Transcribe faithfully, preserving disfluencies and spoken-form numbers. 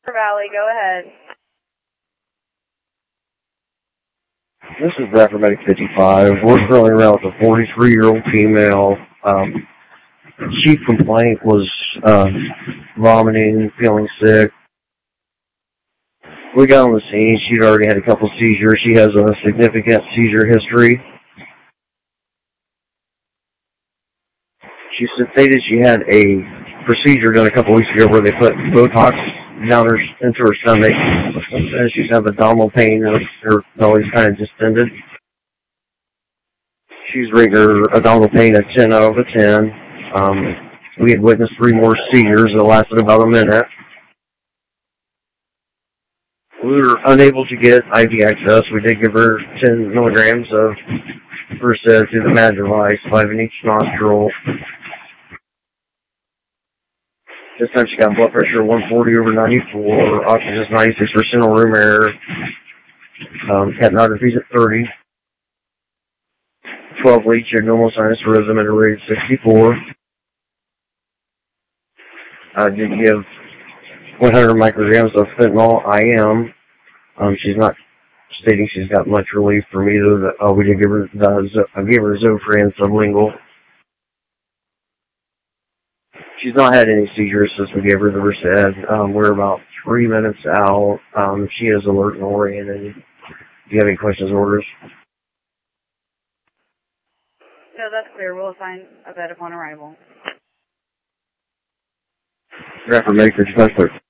Valley, go ahead. This is Bradford Medic fifty-five. We're currently around with a forty-three-year-old female. Um, chief complaint was uh, vomiting, feeling sick. We got on the scene. She'd already had a couple seizures. She has a significant seizure history. She stated she had a procedure done a couple weeks ago where they put Botox down her into her stomach. And she's having abdominal pain. Her, her belly's kind of distended. She's rating her abdominal pain a ten out of a ten. Um, we had witnessed three more seizures that lasted about a minute. We were unable to get I V access. We did give her ten milligrams of Versed through the MAD device, five in each nostril. This time she got blood pressure one forty over ninety-four, oxygen is ninety-six percent on room air, um, capnography's at thirty, twelve lead normal sinus rhythm at a rate of sixty-four. I did give one hundred micrograms of fentanyl I M. Um, she's not stating she's got much relief from either. Uh, we did give her the, I gave her Zofran sublingual. She's not had any seizures since we gave her the Versed. Um, we're about three minutes out. Um, she is alert and oriented. Do you have any questions or orders? No, that's clear. We'll assign a bed upon arrival. Bradford Medic fifty-five.